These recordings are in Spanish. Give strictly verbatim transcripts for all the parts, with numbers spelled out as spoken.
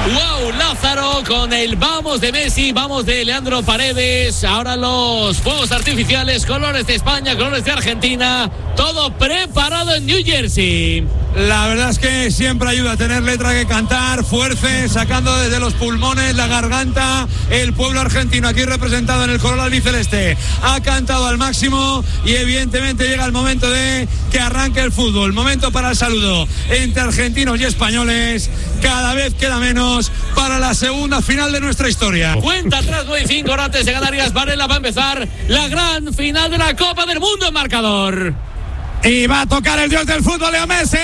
Wow, Lázaro con el vamos de Messi, vamos de Leandro Paredes. Ahora los fuegos artificiales, colores de España, colores de Argentina. Todo preparado en New Jersey. La verdad es que siempre ayuda a tener letra que cantar, fuerza, sacando desde los pulmones, la garganta. El pueblo argentino aquí representado en el color albiceleste ha cantado al máximo y evidentemente llega el momento de que arranque el fútbol. Momento para el saludo entre argentinos y españoles. Cada vez queda menos para la segunda final de nuestra historia. Cuenta atrás, nueve y cinco antes de ganar Arias Varela. Va a empezar la gran final de la Copa del Mundo en marcador. Y va a tocar el dios del fútbol, Leo Messi.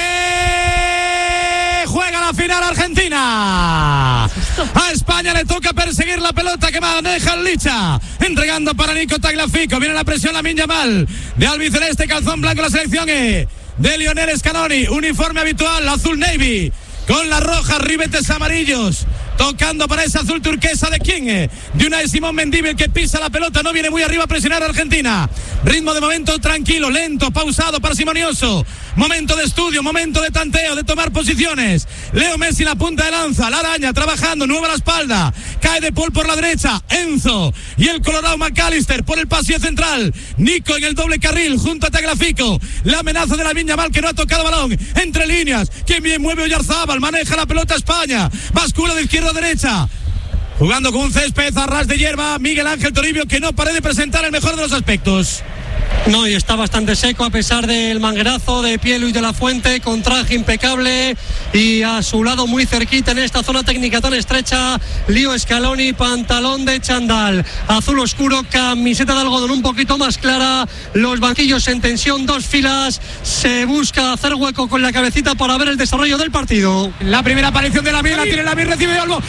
Juega la final Argentina. A España le toca perseguir la pelota que maneja el Licha. Entregando para Nico Tagliafico. Viene la presión Lamine Yamal. De albiceleste, calzón blanco la selección E. De Lionel Scaloni. Uniforme habitual, azul navy. Con las rojas, ribetes amarillos. Tocando para ese azul turquesa de quién, de Unai Simón Mendívil, que pisa la pelota, no viene muy arriba a presionar a Argentina. Ritmo de momento tranquilo, lento, pausado, parsimonioso. Momento de estudio, momento de tanteo, de tomar posiciones. Leo Messi la punta de lanza, la araña trabajando, nueva a la espalda. Cae De Paul por la derecha, Enzo y el colorado McAllister por el pasillo central. Nico en el doble carril junto a Tagliafico. La amenaza de Lamine Yamal, que no ha tocado balón. Entre líneas, quien bien mueve Oyarzábal, maneja la pelota España. Bascula de izquierda a derecha. Jugando con un césped a ras de hierba, Miguel Ángel Toribio, que no parece presentar el mejor de los aspectos. No, y está bastante seco a pesar del manguerazo de Pie Luis de la Fuente, con traje impecable y a su lado muy cerquita en esta zona técnica tan estrecha, Leo Scaloni, pantalón de chándal azul oscuro, camiseta de algodón un poquito más clara, los banquillos en tensión, dos filas, se busca hacer hueco con la cabecita para ver el desarrollo del partido. La primera aparición de Lamine, la tiene Lamine, recibe algo,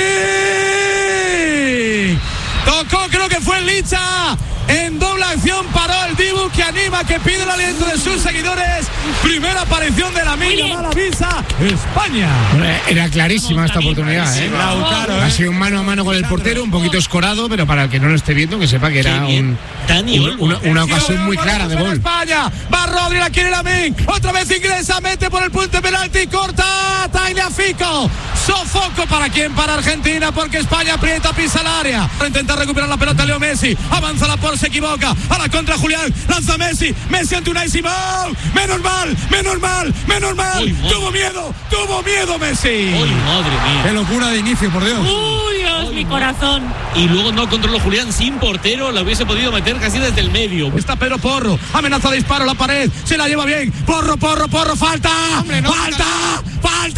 Lamine tocó, creo que fue el Licha. En doble acción paró el Dibu, que anima, que pide el aliento de sus seguidores. Primera aparición de Lamine Yamal, avisa España. Era clarísima esta oportunidad, ¿eh? Claro, ha sido un mano a mano con el portero, un poquito escorado, pero para el que no lo esté viendo, que sepa que era un, un, una, una ocasión muy clara de gol. España, va Rodri, la quiere Lamine, otra vez ingresa, mete por el punto de penalti, corta Tagliafico. Sofoco para quién, para Argentina, porque España aprieta, pisa el área. Para intentar recuperar la pelota Leo Messi, avanza la por, se equivoca, a la contra Julián, lanza Messi, Messi ante Unai Simón, menos mal, menos mal, menos mal, Uy, tuvo miedo, tuvo miedo Messi. Uy, madre mía. Qué locura de inicio, por Dios. Uy, Dios, Uy, mi corazón. Y luego no controló Julián, sin portero, la hubiese podido meter casi desde el medio. Está Pedro Porro, amenaza de disparo, la pared, se la lleva bien, Porro, Porro, Porro, falta, Hombre, no, falta, no. falta.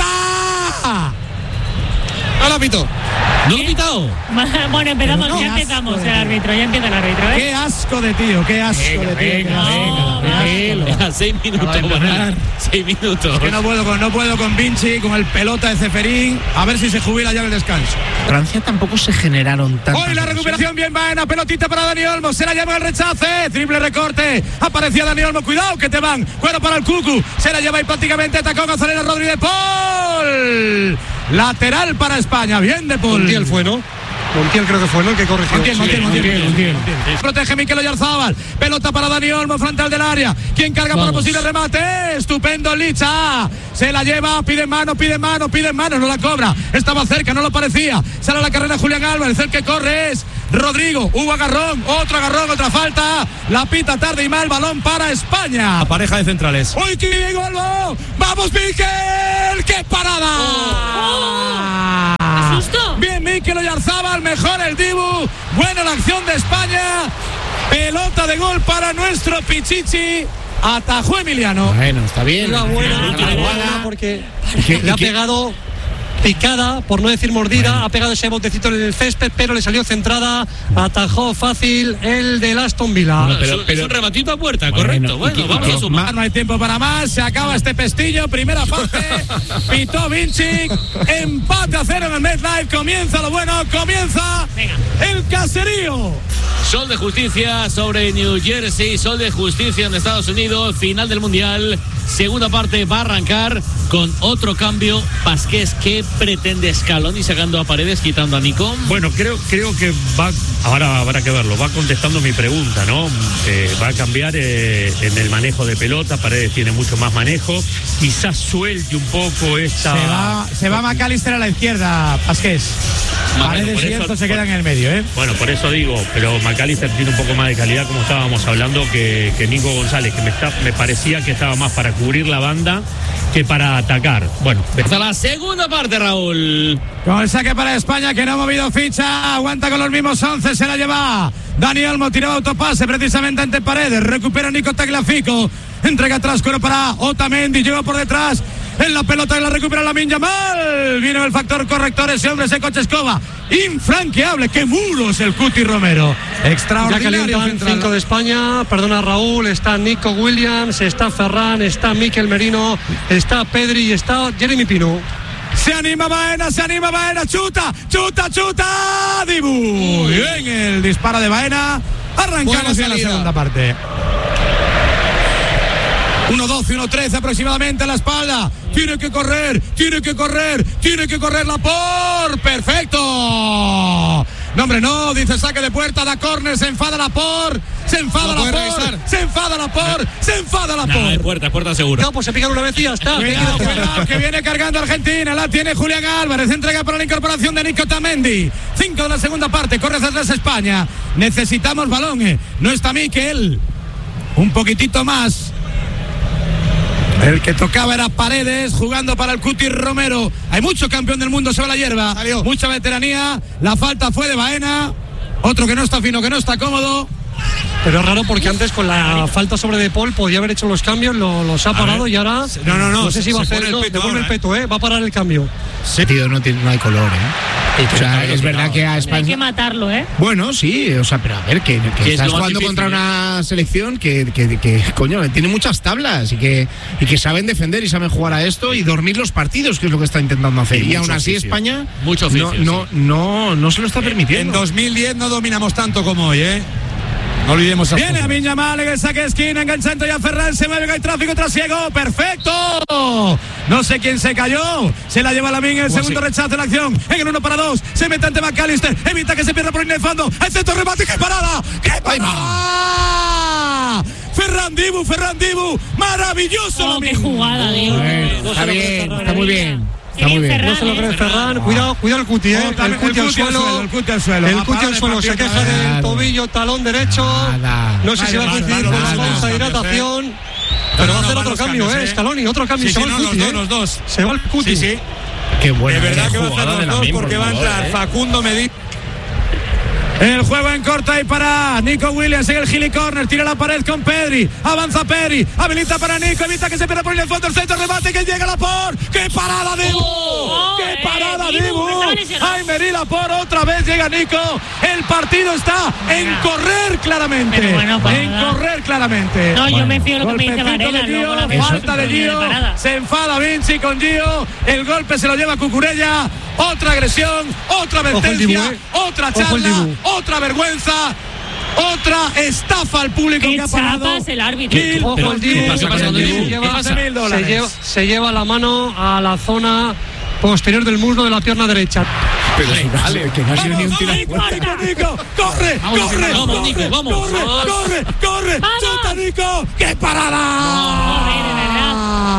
No lo pito. ¿No lo he pitado? Bueno, empezamos, no, ya empezamos el árbitro, ya empieza el árbitro, ¿eh? Qué asco de tío, qué asco venga, de tío. Venga, no, venga, venga, venga. Seis minutos, para seis minutos. Es que no puedo con, no puedo con Vinci, con el pelota de Ceferín, a ver si se jubila ya en el descanso. Francia tampoco se generaron tanto. Hoy la recuperación bien vaina, pelotita para Dani Olmo, se la lleva el rechace, triple recorte, aparecía Dani Olmo, cuidado que te van, cuero para el Cucu, se la lleva ahí prácticamente tacón a Zalena Rodríguez de Paul. Lateral para España, bien de Paul. Montiel fue, ¿no? Montiel creo que fue, ¿no? El que corrigió. Montiel, Montiel, sí, Montiel, Montiel, Montiel, Montiel. Montiel. Protege Mikel Oyarzábal. Pelota para Dani Olmo, frontal del área. ¿Quién carga Vamos. por posible remate? Estupendo Licha. Se la lleva, pide mano, pide mano, pide mano. No la cobra. Estaba cerca, no lo parecía. Sale a la carrera Julián Álvarez. El que corre es Rodrigo. Hubo agarrón, otro agarrón, otra falta. La pita tarde y mal. Balón para España. La pareja de centrales. ¡Uy, qué bien, Olmo! ¡Vamos, Mikel! ¡Qué parada! ¡Oh! ¡Oh! ¡Asustó! Bien, Mikel Oyarzábal, mejor el Dibu. Buena la acción de España. Pelota de gol para nuestro Pichichi. Atajó Emiliano. Bueno, está bien. Una buena, una una buena porque le ha pegado picada, por no decir mordida, bueno. Ha pegado ese botecito en el césped, pero le salió centrada, atajó fácil el del Aston Villa. Bueno, pero, pero, es un rematito a puerta, bueno, correcto. Bueno, bueno vamos a sumar. No hay tiempo para más, se acaba este pestillo, primera parte, pitó Vinci, empate a cero en el MetLife, comienza lo bueno, comienza Venga. el caserío. Sol de justicia sobre New Jersey, sol de justicia en Estados Unidos, final del Mundial. Segunda parte va a arrancar con otro cambio. Pasqués, ¿qué pretende Scaloni sacando a Paredes, quitando a Nico? Bueno, creo, creo que va, ahora habrá que verlo, va contestando mi pregunta, ¿no? Eh, va a cambiar eh, en el manejo de pelota, Paredes tiene mucho más manejo, quizás suelte un poco esta... Se va, se va McAllister a la izquierda, Pasqués. Paredes bueno, y eso, esto se quedan en el medio, ¿eh? Bueno, por eso digo, pero McAllister tiene un poco más de calidad, como estábamos hablando, que, que Nico González, que me, está, me parecía que estaba más para cubrir la banda que para atacar. Bueno, hasta la segunda parte, Raúl. Con el saque para España, que no ha movido ficha, aguanta con los mismos once, se la lleva Dani Olmo, tiraba autopase precisamente ante Paredes, recupera Nico Tagliafico, entrega atrás, cuero para Otamendi, llega por detrás, en la pelota y la recupera Lamine Yamal, vino el factor corrector, ese hombre, ese coche escoba, infranqueable, qué muros el Cuti Romero, extraordinario. Ya calientan cinco de España, perdona Raúl, está Nico Williams, está Ferran, está Mikel Merino, está Pedri y está Jeremy Pino. Se anima Baena, se anima Baena, chuta, chuta, chuta, Dibu. Bien el disparo de Baena, arrancamos en la segunda parte. uno doce, uno trece aproximadamente a la espalda. Tiene que correr, tiene que correr, tiene que correr Laporte. Perfecto. No, hombre, no, dice saque de puerta, da córner, se enfada Laporte, se enfada Laporte, se enfada Laporte, no. se enfada Laporte. No, de puerta, puerta segura. No, pues se pican una vez y ya está. Cuidado, cuidado, que viene cargando Argentina, la tiene Julián Álvarez, entrega para la incorporación de Nico Otamendi. Cinco de la segunda parte, corre hacia atrás España. Necesitamos balón, eh. No está Mikel. Un poquitito más. El que tocaba era Paredes, jugando para el Cuti Romero. Hay mucho campeón del mundo sobre la hierba. Salió. Mucha veteranía. La falta fue de Baena. Otro que no está fino, que no está cómodo. Pero es raro porque antes con la falta sobre De Paul podía haber hecho los cambios, lo, los ha parado y ahora no, no, no, no sé si va a hacer el no, peto devuelve ahora, el peto, ¿eh? Va a parar el cambio. Sí, tío, no, tiene, no hay color, ¿eh? O sea, es verdad que a España... Hay que matarlo, ¿eh? Bueno, sí, o sea, pero a ver, que, que estás jugando contra una selección que, que, que, coño, tiene muchas tablas y que, y que saben defender y saben jugar a esto y dormir los partidos, que es lo que está intentando hacer. Y, y aún así oficio. España mucho oficio, no, no, no, no se lo está permitiendo. En dos mil diez no dominamos tanto como hoy, ¿eh? No olvidemos. Viene a Yamal en el saque de esquina, enganchando ya Ferran, se mueve, hay tráfico trasiego, perfecto. No sé quién se cayó, se la lleva Lamine, el segundo así? Rechazo de la acción, en el uno para dos, se mete ante McAllister, evita que se pierda por el fondo, el centro remate, ¡qué parada! ¡Qué parada! Ferran Dibu, Ferran Dibu, maravilloso. Oh, qué jugada, Dibu. Bueno, está bien, está muy bien. Está muy bien. Ferran, no se lo cree Ferran. Cuidado, cuidado el Cuti, ¿eh? Oh, el Cuti al suelo. El Cuti al suelo. El Cuti al suelo. Se queja del tobillo, talón derecho. Nada. No sé si va a coincidir con la pausa de hidratación. Pero va a hacer otro cambio, ¿eh? Scaloni, otro cambio. Se va el Cuti, ¿eh? Los dos. Se va el Cuti. Sí, sí. Qué bueno. De verdad que va a hacer los dos porque va a entrar Facundo Medina. El juego en corta y para Nico Williams en el Gili Corner, tira la pared con Pedri, avanza Pedri, habilita para Nico, evita que se pierda por el fondo, el centro remate que llega Laporte, ¡qué parada Dibu! Oh, ¡Qué eh, parada Dibu, Dibu! Dibu. ¡Ay, Meri Laporte! Otra vez llega Nico, el partido está en correr claramente, bueno, pues, en correr claramente. No, bueno. Yo me fío de lo que me dice Varela. De Gio, luego falta de Gio, se enfada Vinci con Gio, el golpe se lo lleva Cucurella, otra agresión, otra advertencia, Dibu, eh. otra charla, otra vergüenza. Otra estafa al público que ha parado. El árbitro. Kill, ojo el Dibu, se, lleva, se, lleva, se lleva la mano a la zona posterior del muslo de la pierna derecha. Pero si vale, que no ha sido ni un tiro. Nico, corre, corre, vamos, Nico, vamos, corre, corre, corre, chuta Nico, qué parada. No, de verdad.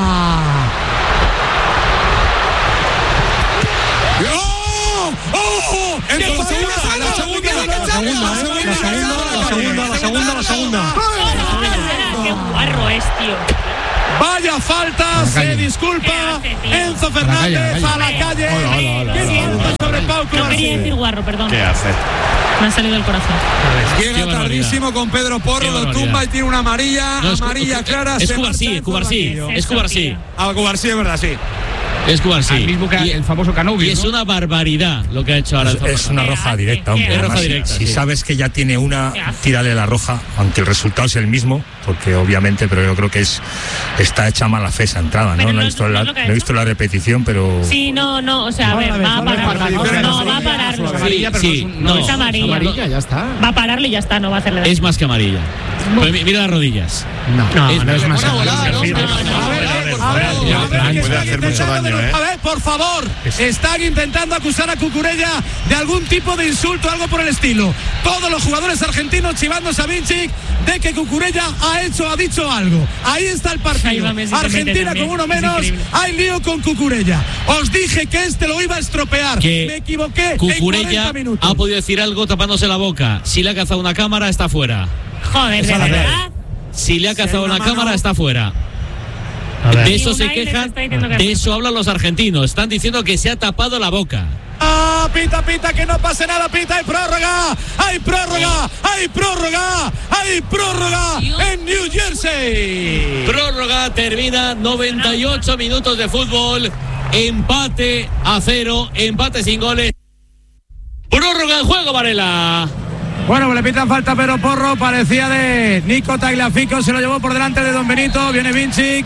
¡Oh! ¡Oh! ¡Qué parada! La segunda, la segunda, la segunda, la segunda, la segunda. Qué guarro es, tío. Vaya falta, se disculpa hace, Enzo Fernández a la calle. Sobre Pau Cubarsí. No quería decir guarro, perdón. ¿Qué hace? Me ha salido del corazón. Llega tardísimo con Pedro Porro, lo tumba y tiene una amarilla, no, amarilla es, clara. Es Cubarsí, Cubarsí, es Cubarsí. Ah, Cubarsí, es verdad, sí. Es Cubarsí. Al mismo que y, el famoso Canovio. Y es ¿no? una barbaridad lo que ha hecho ahora. Es, es una roja directa, hombre. Es roja Además, directa. Si sí. sabes que ya tiene una, tírale la roja, aunque el resultado es el mismo, porque obviamente, pero yo creo que es está hecha mala fe esa entrada, ¿no? Pero No, no he visto, es- la, no es lo que ha no he hecho. visto la repetición, pero. Sí, no, no, o sea, a ver, va a pararlo. No, va a pararlo. Sí, sí, no, no. Es amarilla. amarilla, ya está. Va a pararlo y ya está, no va a hacerle daño. Es más que amarilla. Pues mi- mira las rodillas. No, No, no, no es más. Una volada, ¿no? Sí, A ver, no, no, a ver, no, a ver, no, a ver, no, a ver, no, que puede están hacer mucho intentando daño, de- ¿eh? A ver, por favor, están intentando acusar a Cucurella de algún tipo de insulto, algo por el estilo. Todos los jugadores argentinos chivándose a Vinicic de que Cucurella ha hecho, ha dicho algo. Ahí está el Ahí partido. va Messi, se mete Argentina también. con uno Es menos, increíble. hay lío con Cucurella. Os dije que este lo iba a estropear. Que Me equivoqué. en Cucurella cuarenta minutos. ha podido decir algo tapándose la boca. Si le ha cazado una cámara, está fuera. Joder, de Esa la verdad. Si le ha cazado una una mano- cámara, está fuera. A ver. De eso Y se Unai les quejan, está diciendo que de no. eso hablan los argentinos. Están diciendo que se ha tapado la boca. Ah, pita, pita, que no pase nada, pita, hay prórroga, hay prórroga, hay prórroga, hay prórroga en New Jersey. Prórroga, termina noventa y ocho minutos de fútbol. Empate a cero, empate sin goles. Prórroga en juego, Varela. Bueno, pues le pitan falta, pero Porro parecía de Nico Tagliafico, se lo llevó por delante de Don Benito, viene Vinicic.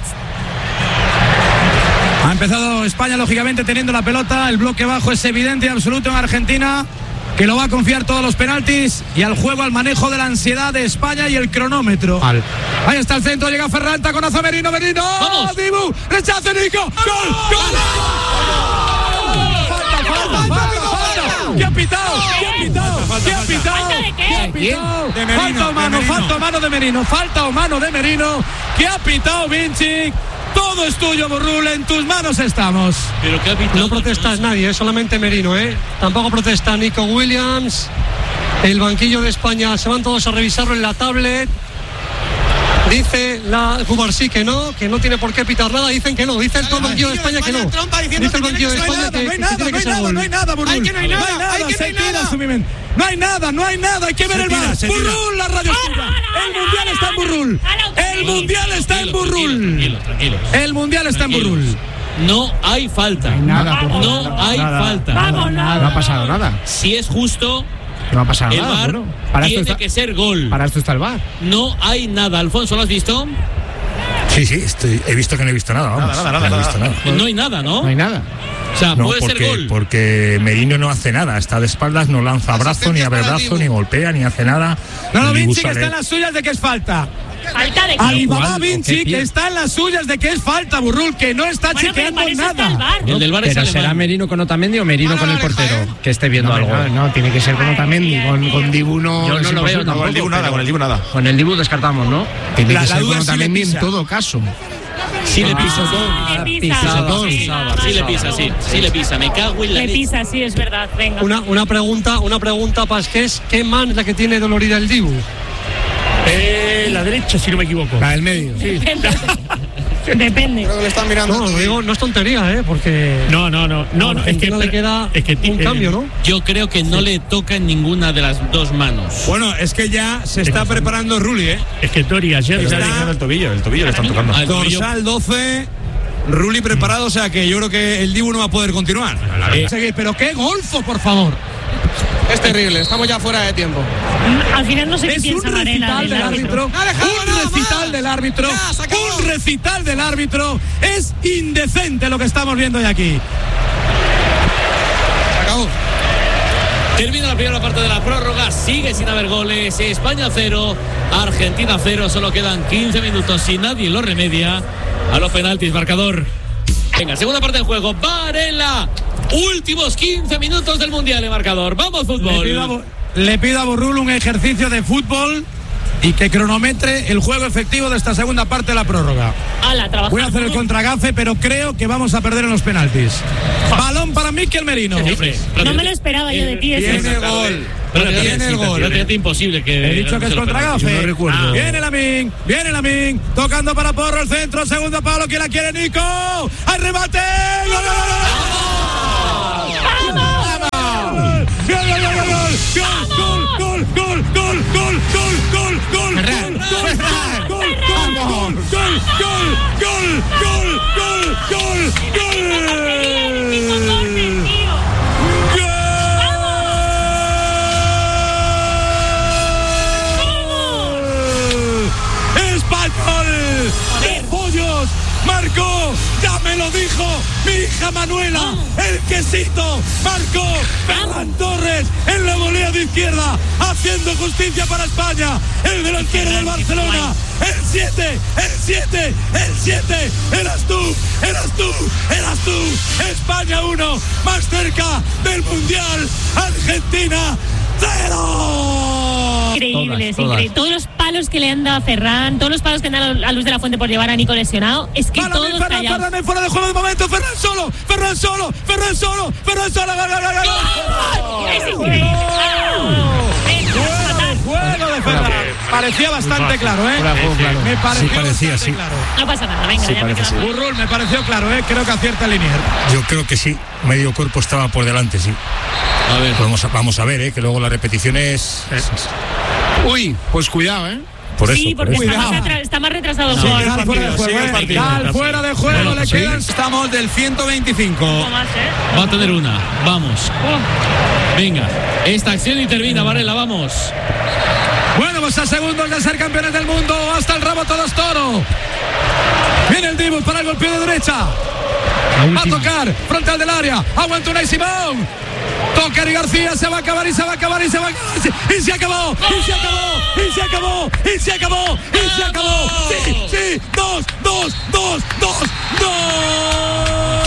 Ha empezado España, lógicamente, teniendo la pelota, el bloque bajo es evidente y absoluto en Argentina, que lo va a confiar todos los penaltis y al juego, al manejo de la ansiedad de España y el cronómetro. Ahí está el centro, llega Ferran, taconazo a Merino, Merino, ¡Vamos! Dibu, rechace Nico, gol, gol. Falta, falta, falta, falta. ¿Qué ha pitado? ¿Qué ha pitado? ¿Qué ha pitado? ¿Falta de qué? ¿Qué ha pitado? De Merino, Falta o mano, de Merino. falta o mano de Merino, falta o mano de Merino. ¿Qué ha pitado Vinicic? Todo es tuyo, Burrul, en tus manos estamos. Pero que ha pitado. No protesta nadie, es solamente Merino, ¿eh? Tampoco protesta Nico Williams. El banquillo de España se van todos a revisarlo en la tablet. Dice la Cubarsí que no, que no tiene por qué pitar nada. Dicen que no, dice el todo el banquillo de España que no. Dice el banquillo de España que, No hay que nada, tiene no que hay ser nada, gol. no hay nada, Burrul. Hay que no hay nada, hay que no se hay tira nada. su mimen. No hay nada, no hay nada, hay que ver Se el tira, bar. se tira. Burrul, la radio escucha. El mundial está en Burrul. El mundial está en Burrul. Tranquilos, tranquilos. El mundial está en Tranquilos. Burrul. No hay falta. Nada, por favor. No hay Nada. falta. Vamos, no. No ha pasado nada. Si es justo, No ha pasado el nada. V A R bueno. Para esto tiene está, que ser gol. para esto está el V A R. No hay nada. Alfonso, ¿lo has visto? Sí, sí, estoy, he visto que no he visto nada, vamos. Nada, nada, no he nada, visto nada. No hay nada, ¿no? No hay nada. O sea, No, puede porque, ser gol. porque Merino no hace nada, está de espaldas, no lanza brazo, ni abre brazo, ni golpea, ni hace nada. No, no, El Dibu Vinci que sale- está en las suyas de que es falta. ¿Falta de qué? Alibaba jugando, Vinci qué que pie. está en las suyas de que es falta, Burrul, que no está Bueno, pero chequeando para eso está el nada. V A R. El del bar es Pero será alemán. Merino con Otamendi o Merino con el portero que esté viendo No, algo. no, no, tiene que ser con Otamendi. Con, con Dibu no. Yo no es lo veo imposible. tampoco. Con el Dibu nada, con el Dibu nada. Con el Dibu descartamos, ¿no? Tiene La- que la ser duda con es si le Otamendi en pisa. todo caso. Sí le pisa. Ah, le pisa. pisado, Sí, pisado, Sí le vale, pisa, vale. sí. Sí le pisa. Me cago en la Le leche. pisa, sí, es verdad. Venga. Una, una pregunta, una pregunta, Pasqués, ¿qué man es la que tiene dolorida el Dibu? Eh, la derecha, si no me equivoco. La del medio. Depende. Depende. Creo que le están mirando. No, digo, no es tontería, ¿eh? Porque No, no, no. No, a no, es que Argentina le queda es que, un eh, cambio, ¿no? Yo creo que no le toca en ninguna de las dos manos. Bueno, es que ya se está preparando Rulli, ¿eh? Es que Tori ayer Está- ya el tobillo, el tobillo le están tocando. Al tobillo. Dorsal doce. Rulli preparado, o sea que yo creo que el Dibu no va a poder continuar. Eh, Seguir, pero qué golfo, por favor. Es terrible, estamos ya fuera de tiempo. Al final no sé qué Es un piensa Varela recital del árbitro. Ha dejado Un nada recital más. del árbitro. Ya, se acabó. Un recital del árbitro. Es indecente lo que estamos viendo hoy aquí. Se acabó. Termina la primera parte de la prórroga, sigue sin haber goles. España cero, Argentina cero. Solo quedan quince minutos si nadie lo remedia. A los penaltis, marcador. Venga, segunda parte del juego. Varela. Últimos quince minutos del mundial, el marcador. Vamos, Le fútbol. pido, a, Bo- le pido a Burrul un ejercicio de fútbol y que cronometre el juego efectivo de esta segunda parte de la prórroga. Ala, trabajar. Voy a hacer el contragafe, pero creo que vamos a perder en los penaltis. Balón para Mikel Merino. Sí, hombre, No me lo esperaba yo de ti. Viene Eso. el gol. Prácticamente- Viene el gol. prácticamente imposible que. He dicho que es ganándose los penaltis. contragafe. No recuerdo. Viene Lamin, viene Lamin, tocando para Porro el centro, segundo palo, que la quiere Nico. ¡Al remate! ¡Gol, gol, gol, gol! ¡Vamos! ¡Gol, gol, gol, gol, gol! ¡Gol, gol, gol, gol, gol, gol, gol, gol! Ferran, ¡Gol, gol, Ferran! gol, gol, gol, gol, gol, gol, gol, gol, gol, gol! quesito, marcó Ferran Torres en la volea de izquierda, haciendo justicia para España, el delantero del Barcelona, el siete, el siete, el siete, eras tú, eras tú, eras tú, España uno, más cerca del Mundial, Argentina cero. Increíbles, increíbles. Todos los palos que le han dado a Ferran, todos los palos que han dado a Luz de la Fuente por llevar a Nico lesionado, es que Ferran, todos Ferran, callados. Ferran, fuera de juego de momento, Ferran solo, Ferran solo, Ferran solo, Ferran solo, gol, gol, gol, gol. ¡Es increíble! Juego de Ferran. Parecía bastante claro, ¿eh? Me pareció sí, parecía, sí. claro. No pasa nada, venga, Sí, ya me parece, quedo. sí. Burrul, me pareció claro, ¿eh? Creo que acierta el Linier. Yo creo que sí, medio cuerpo estaba por delante, sí. A ver. Vamos a, vamos a ver, ¿eh? Que luego la repetición es... Uy, pues cuidado, ¿eh? Por eso, Sí, por porque eso. está más, atra- está más retrasado el Sí, juego. Gal fuera de juego, sigue el ¿eh? partido. Gal fuera de juego, Bueno, le sí. quedan. Estamos del ciento veinticinco. Un poco más, ¿eh? Va a tener una. Vamos. Venga. Esta acción y termina, Varela, vamos. Bueno, pues a segundos de ser campeones del mundo, hasta el rabo todos toro. Viene el Dibu para el golpeo de derecha. Va a tocar, frontal del área. Aguanta Unai Simón. Toca y García, se va a acabar y se va a acabar y se va a acabar. Y se acabó, y se acabó, y se acabó, y se acabó, y se acabó. Sí, sí, dos, dos, dos, dos, dos.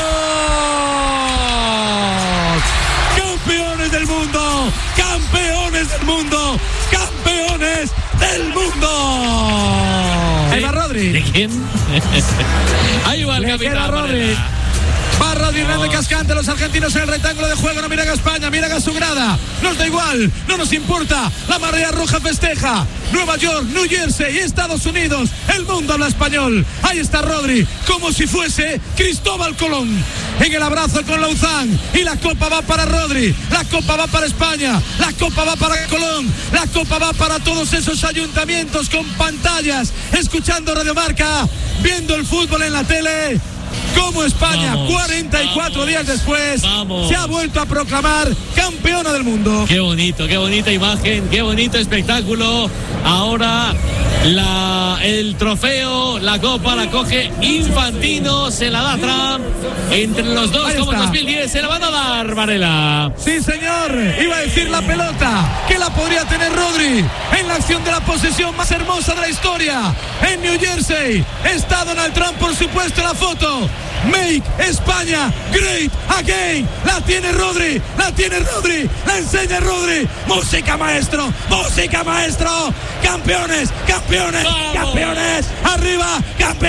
Campeones del mundo, campeones del mundo, campeones del mundo. Ahí va Rodri. ¿De quién? Ahí va el Le queda capitán. Rodri. Varela. Va Rodri Hernández Cascante, los argentinos en el rectángulo de juego, no miran a España, miran a su grada, nos da igual, no nos importa, la marea roja festeja, Nueva York, New Jersey, Estados Unidos, el mundo habla español, ahí está Rodri, como si fuese Cristóbal Colón, en el abrazo con Lauzán, y la copa va para Rodri, la copa va para España, la copa va para Colón, la copa va para todos esos ayuntamientos con pantallas, escuchando Radio Marca, viendo el fútbol en la tele. Como España, Vamos, cuarenta y cuatro vamos, días después, vamos. se ha vuelto a proclamar campeona del mundo. Qué bonito, qué bonita imagen, qué bonito espectáculo. Ahora la, el trofeo, la copa la coge Infantino, se la da Trump. Entre los dos, Ahí como en está. dos mil diez, se la van a dar, Varela. Sí, señor, iba a decir la pelota, que la podría tener Rodri, en la acción de la posesión más hermosa de la historia, en New Jersey. Está Donald Trump, por supuesto, en la foto. Make España great again. La tiene Rodri, la tiene Rodri, la enseña Rodri. Música maestro, música maestro. Campeones, campeones, ¡Vamos! campeones. Arriba, campeones.